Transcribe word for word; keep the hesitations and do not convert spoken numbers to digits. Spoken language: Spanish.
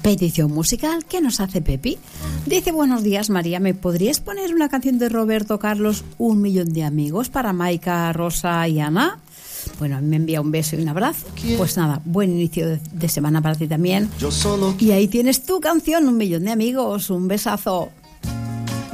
petición musical que nos hace Pepi. Dice: buenos días, María, ¿me podrías poner una canción de Roberto Carlos, Un millón de amigos, para Maika, Rosa y Ana? Bueno, a mí me envía un beso y un abrazo. Pues nada, buen inicio de, de semana para ti también. Y ahí tienes tu canción, Un millón de amigos. Un besazo.